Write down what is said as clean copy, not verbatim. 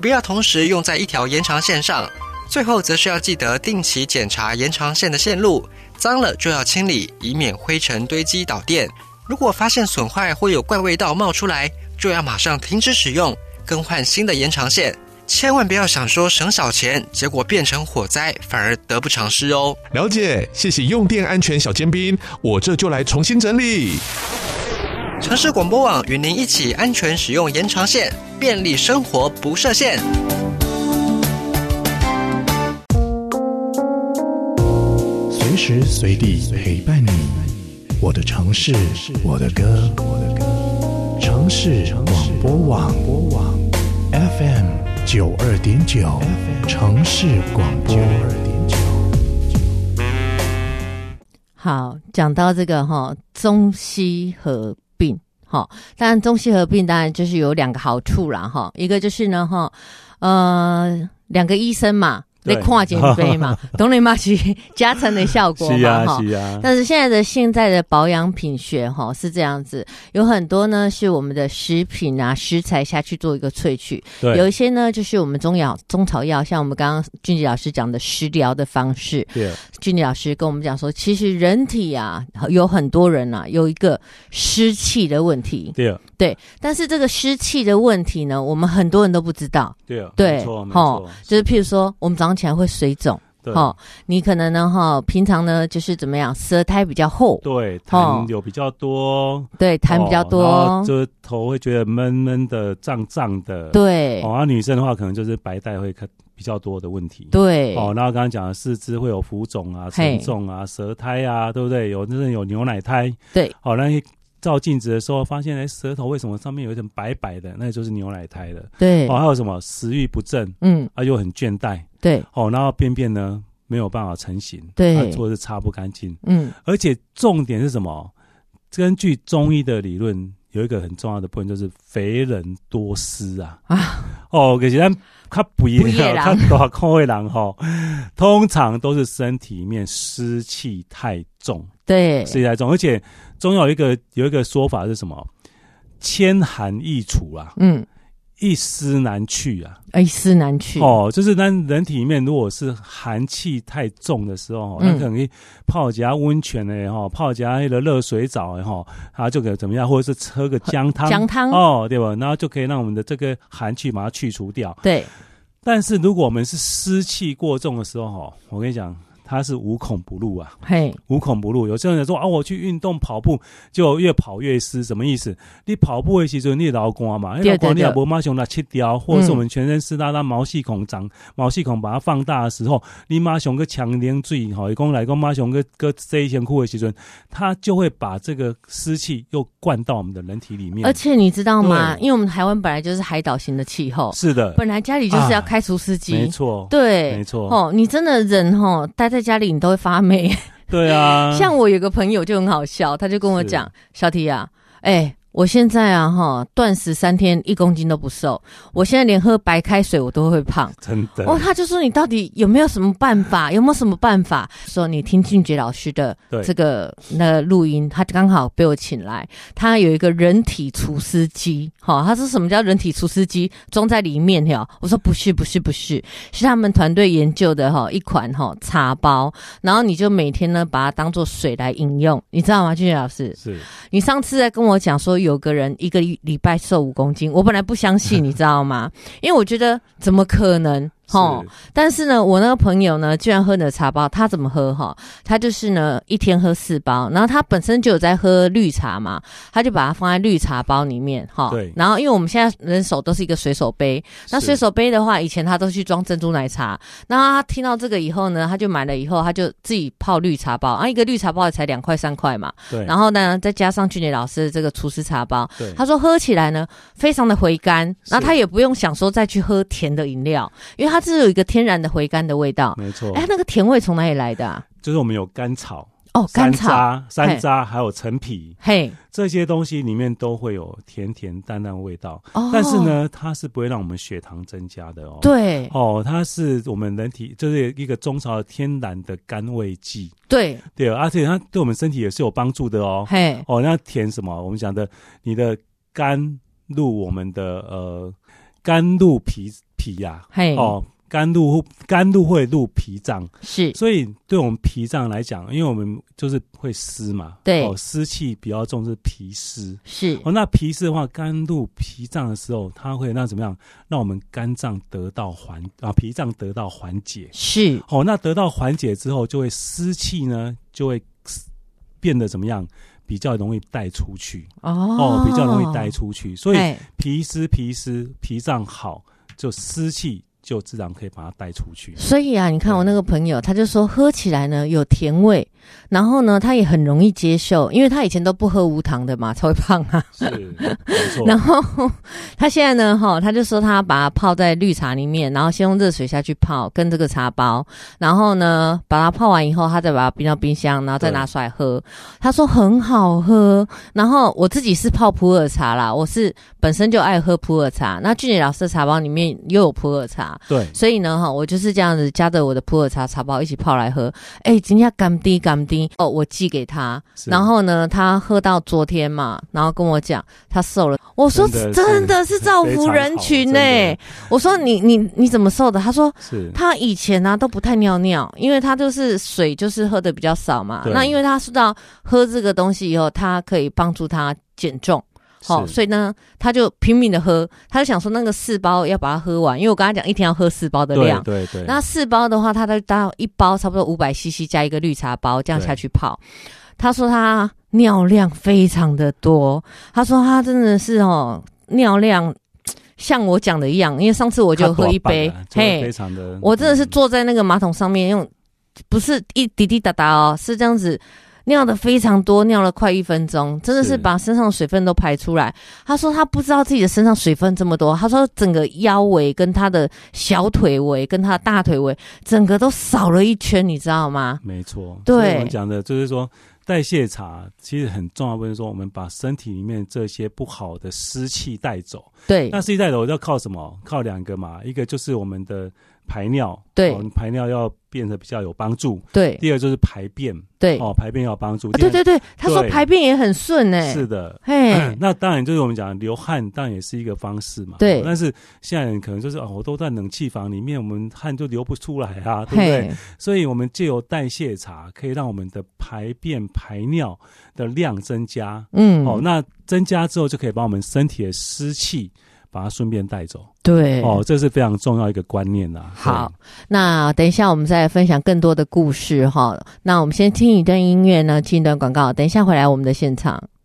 不要同时用在一条延长线上。最后则是要记得定期检查延长线的线路，脏了就要清理，以免灰尘堆积导电。如果发现损坏或有怪味道冒出来，就要马上停止使用，更换新的延长线。千万不要想说省小钱，结果变成火灾，反而得不偿失哦。 了解，谢谢用电安全小尖兵，我这就来重新整理。 城市广播网与您一起安全使用延长线，便利生活不设限。 随时随地陪伴你，我的城市，我的歌。城市广播网 FM92.9， 城市广播。 好，讲到这个中西合并当然中西合并当然就是有两个好处啦一个就是呢两个医生嘛在看减肥嘛，当然嘛是加成的效果嘛， 是啊是啊。 但是现在的保养品学是这样子，有很多呢是我们的食品啊食材下去做一个萃取， 对， 有一些呢就是我们中草药，像我们刚刚俊杰老师讲的食疗的方式， 对， 俊杰老师跟我们讲说，其实人体啊有很多人啊有一个湿气的问题，对，但是这个湿气的问题呢，我们很多人都不知道， 对， 没错，就是譬如说我们早上起来会水肿，你可能呢平常呢就是怎么样，舌苔比较厚，对， 痰有比较多， 对，痰比较多， 然后就头会觉得闷闷的、胀胀的， 对， 女生的话可能就是白带会比较多的问题， 对， 然后刚刚讲的四肢会有浮肿啊、沉重啊、舌苔啊，对不对？真的有牛奶苔，对，那照镜子的时候发现舌头为什么上面有一层白白的，那就是牛奶苔的，对，还有什么食欲不振，又很倦怠，对，然后便便呢没有办法成型，对，或者是擦不干净，而且重点是什么？根据中医的理论，有一个很重要的部分就是肥人多湿可是咱较肥的较大块的人通常都是身体里面湿气太重，对，湿气太重，而且中药有一个说法是什么？千寒易除啊，一湿难去啊，一湿难去就是咱人体里面如果是寒气太重的时候那可能泡一下温泉的泡一下那个热水澡的它就可以怎么样，或者是喝个姜汤对吧？然后就可以让我们的这个寒气把它去除掉，对。但是如果我们是湿气过重的时候我跟你讲，它是无孔不入啊，无孔不入。有些人说我去运动跑步，就越跑越湿，什么意思？你跑步的时候你也流汗嘛，流汗你也没马上来切掉，或者是我们全身湿哒哒，毛细孔把它放大的时候，你马上个强冷水一讲来讲马上个洗身躯的时候，它就会把这个湿气又灌到我们的人体里面。而且你知道吗？因为我们台湾本来就是海岛型的气候，是的，本来家里就是要开除湿机，没错，对，没错你真的人待在家里你都会发霉，对啊。像我有个朋友就很好笑，他就跟我讲，小提啊，我现在断食3天1公斤都不瘦，我现在连喝白开水我都会胖，真的他就说你到底有没有什么办法，有没有什么办法？说你听俊杰老师的这个录音，他刚好被我请来，他有一个人体除湿机他说什么叫人体除湿机？装在里面我说不是是他们团队研究的一款茶包，然后你就每天呢把它当作水来饮用，你知道吗？俊杰老师，是你上次在跟我讲说有个人1个礼拜瘦5公斤，我本来不相信你知道吗？因为我觉得怎么可能但是呢我那个朋友呢居然喝的茶包，他怎么喝他就是呢1天喝4包，然后他本身就有在喝绿茶嘛，他就把它放在绿茶包里面对。然后因为我们现在人手都是一个随手杯，那随手杯的话以前他都去装珍珠奶茶，然后他听到这个以后呢，他就买了以后他就自己泡绿茶包一个绿茶包也才2块3块嘛，对。然后呢再加上俊杰老师的这个厨师茶包，他说喝起来呢非常的回甘，然后他也不用想说再去喝甜的饮料，因为他是有一个天然的回甘的味道，没错。那个甜味从哪里来的啊？就是我们有甘草甘草、山楂还有陈皮，这些东西里面都会有甜甜淡淡的味道，但是呢它是不会让我们血糖增加的对它是我们人体就是一个中草的天然的甘味剂，对，而且它对我们身体也是有帮助的那甜什么？我们讲的你的甘入我们的甘露脾脾呀、 嘿甘露会入脾脏， 是， 所以对我们脾脏来讲，因为我们就是会湿嘛， 对， 湿气比较重是脾湿， 是， 那脾湿的话，甘入脾脏的时候，它会让怎么样？让我们肝脏脾脏得到缓解， 是， 那得到缓解之后，就会湿气呢就会变得怎么样？比较容易带出去，比较容易带出去，所以脾湿脾脏好，就湿气就自然可以把它带出去。 所以啊，你看我那个朋友，他就说喝起来呢有甜味，然后呢他也很容易接受，因为他以前都不喝无糖的嘛，才会胖啊。 是，没错。 然后他现在呢，他就说他把它泡在绿茶里面，然后先用热水下去泡，跟这个茶包，然后呢把它泡完以后，他再把它冰到冰箱，然后再拿出来喝。他说很好喝。然后我自己是泡普洱茶啦，我是本身就爱喝普洱茶，那俊杰老师的茶包里面又有普洱茶。 对， 所以呢，我就是这样子加着我的普洱茶茶包一起泡来喝。今天甘低我寄给他，然后呢，他喝到昨天嘛，然后跟我讲他瘦了。我说真的是造福人群欸。我说你怎么瘦的？他说他以前啊都不太尿尿，因为他就是水就是喝的比较少嘛。那因为他知道喝这个东西以后，他可以帮助他减重。所以呢，他就拼命的喝，他就想说那个4包要把它喝完，因为我跟他讲一天要喝4包的量。 对。 那4包的话，他就到1包差不多500cc 加一个绿茶包，这样下去泡。他说他尿量非常的多，他说他真的是尿量像我讲的一样，因为上次我就喝一杯， 非常的， 我真的是坐在那个马桶上面用，不是一滴滴答答是这样子。尿的非常多，尿了快1分钟，真的是把身上的水分都排出来。他说他不知道自己的身上水分这么多，他说整个腰围跟他的小腿围跟他的大腿围整个都少了一圈，你知道吗？ 没错， 对， 所以我们讲的就是说代谢茶其实很重要，就是说我们把身体里面这些不好的湿气带走。 对， 那湿气带走要靠什么？靠2个嘛，一个就是我们的排尿， 对， 排尿要变得比较有帮助。 对， 第二就是排便， 对， 排便要有帮助。 对，他说排便也很顺欸。 是的， 那当然就是我们讲流汗，当然也是一个方式嘛。 对， 但是现在人可能就是我都在冷气房里面，我们汗就流不出来啊，对不对？所以我们藉由代谢茶，可以让我们的排便排尿的量增加。那增加之后就可以把我们身体的湿气把它顺便带走。 对， 这是非常重要一个观念啦。 好，那等一下我们再来分享更多的故事哈。那我们先听一段音乐呢，听一段广告，等一下回来我们的现场。